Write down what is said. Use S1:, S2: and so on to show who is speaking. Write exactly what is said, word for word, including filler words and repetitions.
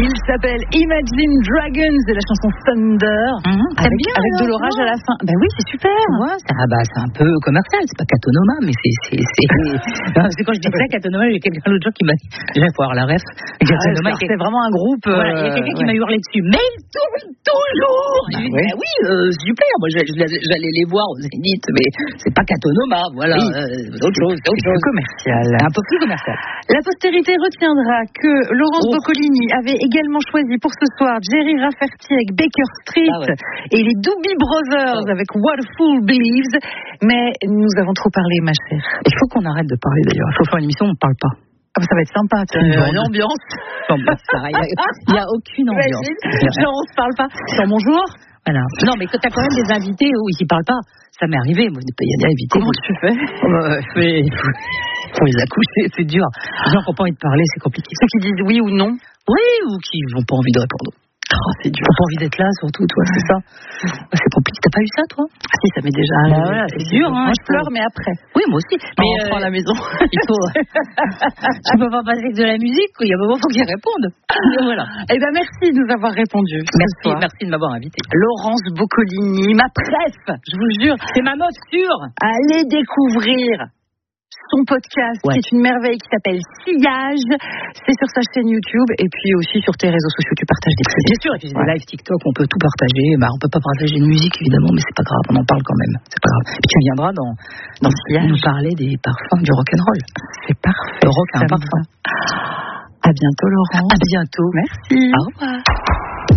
S1: Il s'appelle Imagine Dragons de la chanson Thunder.
S2: Mmh,
S1: avec
S2: bien,
S1: avec de l'orage à la fin. Ben oui, c'est super.
S2: Ouais, c'est, ah bah, c'est un peu commercial, c'est pas Katonoma, mais c'est. c'est, c'est... Non, c'est quand je dis ça, Katonoma, il y a quelqu'un l'autre jour qui m'a dit. Déjà, il faut avoir la ref.
S1: Katonoma, ah, c'est vraiment un groupe.
S2: Voilà, il y a quelqu'un euh, qui ouais. m'a hurlé dessus. Mais il tourne toujours. Bah, je ouais. dis, bah oui, euh, super. Moi, j'allais, j'allais les voir au Zénith, mais c'est pas Katonoma. Voilà, oui. euh, c'est autre chose. C'est autre chose.
S1: Commercial.
S2: Un peu plus commercial.
S1: La postérité retiendra que Laurence oh. Boccolini avait également choisi pour ce soir Jerry Rafferty avec Baker Street ah ouais. et les Doobie Brothers ah. avec What a Fool Believes. Mais nous avons trop parlé, ma chère.
S2: Il faut qu'on arrête de parler d'ailleurs. Il faut faire une émission où on ne parle pas.
S1: Ah bah ça va être sympa, tu
S2: vois. Une ambiance. Il n'y a aucune ambiance.
S1: Genre on se parle pas. Sur bonjour.
S2: Voilà. Non, mais quand tu as quand même des invités où ils ne parlent pas, ça m'est arrivé. Moi, il y a des invités.
S1: Comment tu fais
S2: euh, mais, il faut les accoucher, c'est dur. Les gens qui n'ont pas envie de parler, c'est compliqué.
S1: Ceux qui disent oui ou non.
S2: Oui, ou qui n'ont pas envie de répondre.
S1: Oh, c'est dur.
S2: T'as pas envie d'être là, surtout, toi, c'est ça. C'est compliqué. T'as pas eu ça, toi?
S1: Ah, si, ça m'est déjà arrivé.
S2: Bah, voilà, c'est, c'est dur, hein.
S1: Moi, je pleure, mais après.
S2: Oui, moi aussi.
S1: Mais en rentrant euh, à la maison.
S2: Il faut. Tu peux pas passer de la musique, quoi. Il y a un moment, il faut qu'ils répondent. Voilà.
S1: Eh ben, merci de nous avoir répondu.
S2: Merci, merci de m'avoir invité.
S1: Laurence Boccolini, ma presse, je vous jure.
S2: C'est ma mode sûre.
S1: Allez découvrir son podcast, ouais. qui est une merveille, qui s'appelle Sillage. C'est sur sa chaîne YouTube et puis aussi sur tes réseaux sociaux. Tu partages des trucs.
S2: Bien sûr, et puis ouais. des lives TikTok, on peut tout partager. Bah, on peut pas partager de musique évidemment, mais c'est pas grave, on en parle quand même. C'est pas grave. Et puis tu viendras dans, dans Sillage nous parler des parfums du rock'n'roll.
S1: C'est parfait.
S2: Le rock a un parfum.
S1: À bientôt, Laurent.
S2: À bientôt.
S1: Merci.
S2: Au revoir.